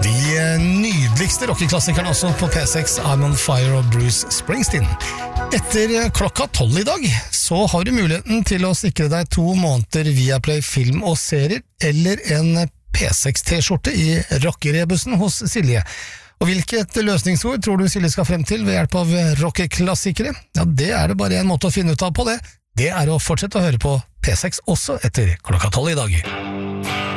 Nydeligste rockeklassikerne også på P6, I'm on Fire og Bruce Springsteen. Etter klokka 12 i dag, så har du muligheten til å sikre deg 2 måneder Viaplay film og serier, eller en P6 T-skjorte i rockerebussen hos Silje. Og hvilket løsningsord tror du Silje skal frem til ved hjelp av rockeklassikere? Ja, det er det bare en måte å finne ut av på det. Det er å fortsette å høre på P6 også etter klokka 12 i dag.